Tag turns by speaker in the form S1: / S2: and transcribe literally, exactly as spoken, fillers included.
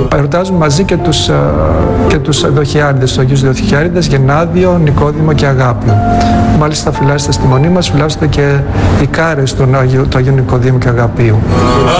S1: Εορτάζουμε μαζί και τους, και τους Δοχιάριδες, τους Αγίους Δοχιάριδες, Γενάδιο, Νικόδημο και Αγάπιο. Μάλιστα φυλάσσεται στη μονή μας, φυλάσσονται και οι κάρες του Αγίου Νικοδήμου και Αγαπίου.